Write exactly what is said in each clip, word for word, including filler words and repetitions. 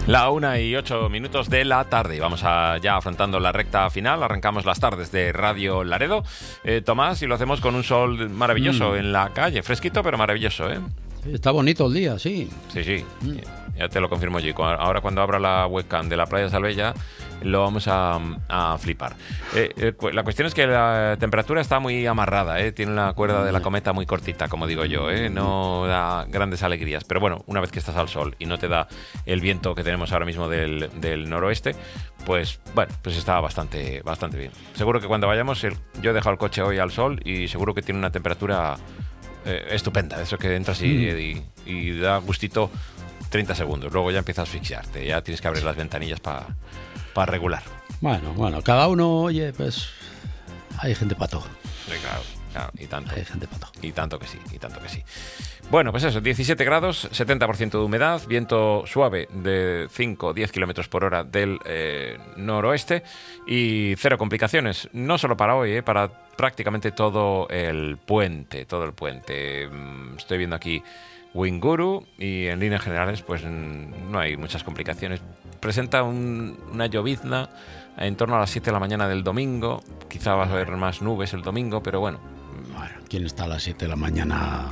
La una y ocho minutos de la tarde. Vamos a, ya afrontando la recta final. Arrancamos las tardes de Radio Laredo. Eh, Tomás, y lo hacemos con un sol maravilloso mm. en la calle. Fresquito, pero maravilloso, ¿eh? Sí, está bonito el día, sí. Sí, sí. Mm. Ya te lo confirmo yo. Ahora cuando abra la webcam de la playa Salvella lo vamos a, a flipar. Eh, eh, la cuestión es que la temperatura está muy amarrada, ¿eh? Tiene la cuerda de la cometa muy cortita, como digo yo, ¿eh? No da grandes alegrías. Pero bueno, una vez que estás al sol y no te da el viento que tenemos ahora mismo del, del noroeste, pues bueno, pues está bastante, bastante bien. Seguro que cuando vayamos, el, yo he dejado el coche hoy al sol y seguro que tiene una temperatura eh, estupenda. Eso que entras y, mm. y, y da gustito treinta segundos. Luego ya empiezas a asfixiarte. Ya tienes que abrir las ventanillas para para regular. Bueno, bueno, cada uno, oye, pues hay gente para todo. Sí, claro, claro, y tanto. Hay gente para todo. Y tanto que sí, y tanto que sí. Bueno, pues eso, diecisiete grados, setenta por ciento de humedad, viento suave de cinco a diez kilómetros por hora del eh, noroeste y cero complicaciones, no solo para hoy, eh, para prácticamente todo el puente, todo el puente. Estoy viendo aquí Winguru y en líneas generales pues no hay muchas complicaciones. Presenta un, una llovizna en torno a las siete de la mañana del domingo. Quizá va a haber más nubes el domingo, pero bueno. Bueno, ¿quién está a las siete de la mañana?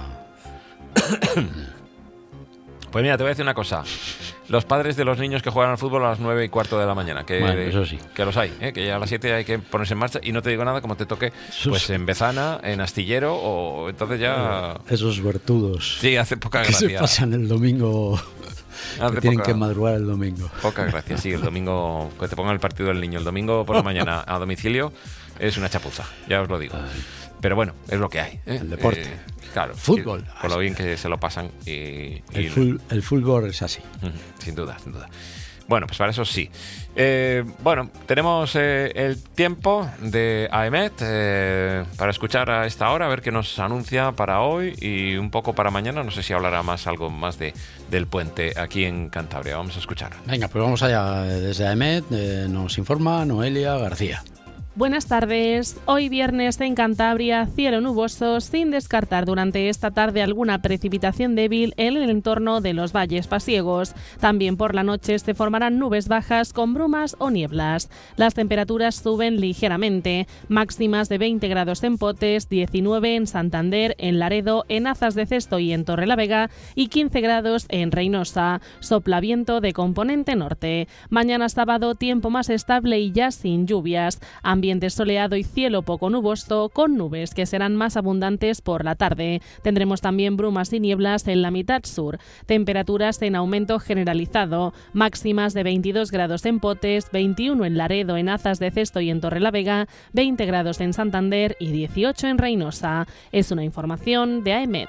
Pues mira, te voy a decir una cosa. Los padres de los niños que juegan al fútbol a las nueve y cuarto de la mañana, que, bueno, eso sí. que los hay, ¿eh? Que ya a las siete hay que ponerse en marcha y no te digo nada como te toque pues en Bezana, en Astillero o entonces ya... Esos vertudos. Sí, hace poca que gracia. Que se pasan el domingo... Que tienen poca, que madrugar el domingo. Poca gracia, sí, el domingo que te pongan el partido del niño el domingo por la mañana a domicilio es una chapuza, ya os lo digo. Pero bueno, es lo que hay, ¿eh? El deporte. Eh, claro. Fútbol. Por lo bien que se lo pasan. Y, y el, full, el fútbol es así. Sin duda, sin duda. Bueno, pues para eso sí. Eh, bueno, tenemos eh, el tiempo de AEMET eh, para escuchar a esta hora, a ver qué nos anuncia para hoy y un poco para mañana. No sé si hablará más algo más de del puente aquí en Cantabria. Vamos a escuchar. Venga, pues vamos allá. Desde AEMET eh, nos informa Noelia García. Buenas tardes. Hoy viernes en Cantabria, cielo nuboso, sin descartar durante esta tarde alguna precipitación débil en el entorno de los valles pasiegos. También por la noche se formarán nubes bajas con brumas o nieblas. Las temperaturas suben ligeramente, máximas de veinte grados en Potes, diecinueve en Santander, en Laredo, en Azas de Cesto y en Torrelavega y quince grados en Reynosa. Sopla viento de componente norte. Mañana sábado, tiempo más estable y ya sin lluvias. Ambiente soleado y cielo poco nuboso, con nubes que serán más abundantes por la tarde. Tendremos también brumas y nieblas en la mitad sur. Temperaturas en aumento generalizado, máximas de veintidós grados en Potes, veintiuno en Laredo, en Azas de Cesto y en Torrelavega, veinte grados en Santander y dieciocho en Reynosa. Es una información de AEMET.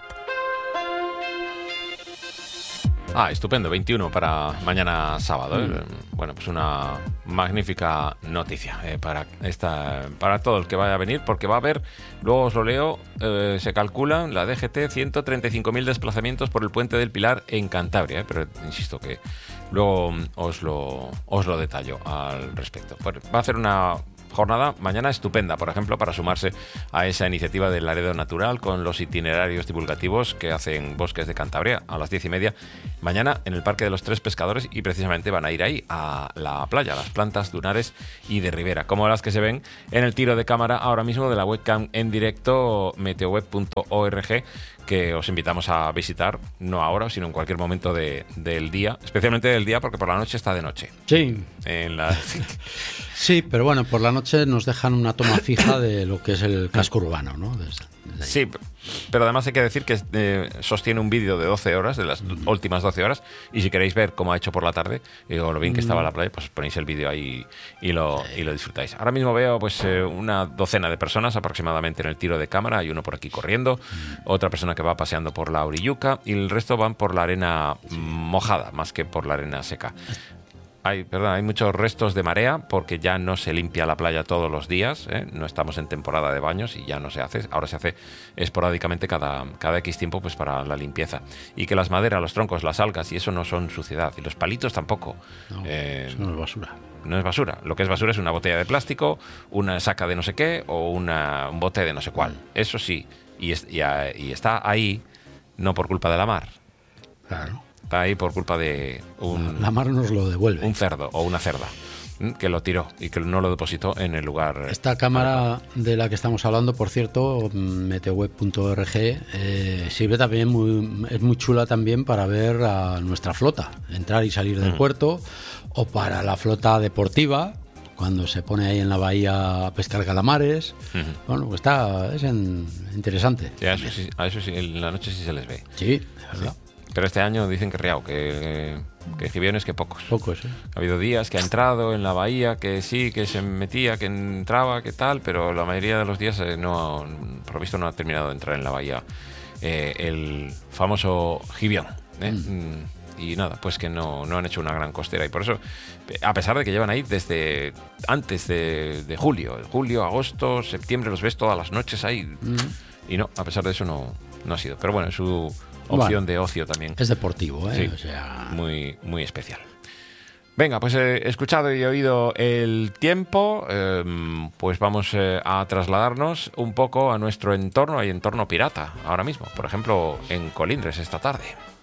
Ah, estupendo, veintiuno para mañana sábado. ¿eh? Mm. Bueno, pues una magnífica noticia eh, para esta, para todo el que vaya a venir, porque va a haber, luego os lo leo, eh, se calculan la D G T ciento treinta y cinco mil desplazamientos por el Puente del Pilar en Cantabria, eh, pero insisto que luego os lo, os lo detallo al respecto. Bueno, va a hacer una jornada mañana estupenda, por ejemplo, para sumarse a esa iniciativa del Laredo Natural con los itinerarios divulgativos que hacen Bosques de Cantabria a las diez y media mañana en el Parque de los Tres Pescadores, y precisamente van a ir ahí a la playa, a las plantas dunares y de ribera, como las que se ven en el tiro de cámara ahora mismo de la webcam en directo meteoweb punto org, que os invitamos a visitar, no ahora, sino en cualquier momento de, del día, especialmente del día porque por la noche está de noche. Sí. En la... Sí, pero bueno, por la noche nos dejan una toma fija de lo que es el casco urbano, ¿no? Desde, desde sí, pero además hay que decir que eh, sostiene un vídeo de doce horas, de las mm. últimas doce horas, y si queréis ver cómo ha hecho por la tarde, eh, o lo bien que estaba la playa, pues ponéis el vídeo ahí y lo, sí. y lo disfrutáis. Ahora mismo veo pues eh, una docena de personas aproximadamente en el tiro de cámara, hay uno por aquí corriendo, mm. otra persona que va paseando por la orilluca, y el resto van por la arena sí. mojada, más que por la arena seca. Hay, perdón, hay muchos restos de marea porque ya no se limpia la playa todos los días, ¿eh? No estamos en temporada de baños y ya no se hace. Ahora se hace esporádicamente cada, cada X tiempo pues para la limpieza. Y que las maderas, los troncos, las algas y eso no son suciedad. Y los palitos tampoco. No, eh, eso no es basura. No es basura. Lo que es basura es una botella de plástico, una saca de no sé qué o una, un bote de no sé cuál. Eso sí. Y, es, y, y está ahí no por culpa de la mar. Claro. está ahí por culpa de un, la mar nos lo devuelve. un cerdo o una cerda que lo tiró y que no lo depositó en el lugar. Esta cámara de la que estamos hablando, por cierto, meteoweb punto org, eh, sirve también, muy, es muy chula también para ver a nuestra flota, entrar y salir del mm. puerto, o para la flota deportiva, cuando se pone ahí en la bahía a pescar calamares. Uh-huh. Bueno, pues está, es en, interesante. Sí, a, eso sí, a eso sí, en la noche sí se les ve. Sí, de verdad. Sí. Pero este año dicen que riao, que, que jibiones que pocos. Pocos, ¿eh? Ha habido días que ha entrado en la bahía, que sí, que se metía, que entraba, que tal, pero la mayoría de los días eh, no, por lo visto no ha terminado de entrar en la bahía eh, el famoso jibión. ¿eh? Mm. Y nada, pues que no, no han hecho una gran costera. Y por eso, a pesar de que llevan ahí desde antes de, de julio, julio, agosto, septiembre, los ves todas las noches ahí. Mm. Y no, a pesar de eso no, no ha sido. Pero bueno, su opción bueno, de ocio también. Es deportivo, ¿eh? Sí, o sea... muy, muy especial. Venga, pues he escuchado y oído el tiempo, eh, pues vamos eh, a trasladarnos un poco a nuestro entorno, hay entorno pirata ahora mismo, por ejemplo, en Colindres esta tarde.